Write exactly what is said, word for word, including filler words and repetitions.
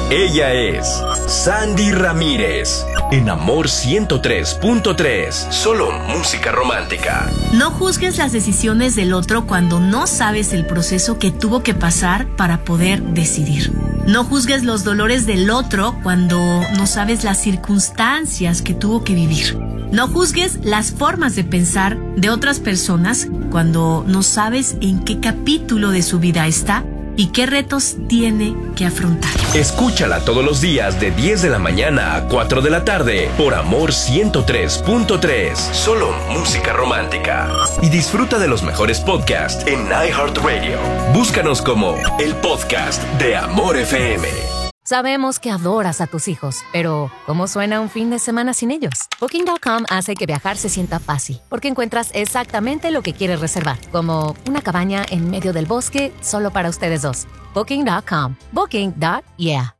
Ella es Sandy Ramírez. En Amor ciento tres punto tres. Solo música romántica. No juzgues las decisiones del otro cuando no sabes el proceso que tuvo que pasar para poder decidir. No juzgues los dolores del otro cuando no sabes las circunstancias que tuvo que vivir. No juzgues las formas de pensar de otras personas cuando no sabes en qué capítulo de su vida está y qué retos tiene que afrontar. Escúchala todos los días de diez de la mañana a cuatro de la tarde por Amor ciento tres punto tres. Solo música romántica. Y disfruta de los mejores podcasts en iHeartRadio. Búscanos como el podcast de Amor F M. Sabemos que adoras a tus hijos, pero ¿cómo suena un fin de semana sin ellos? Booking punto com hace que viajar se sienta fácil, porque encuentras exactamente lo que quieres reservar, como una cabaña en medio del bosque solo para ustedes dos. Booking punto com. Booking. Yeah.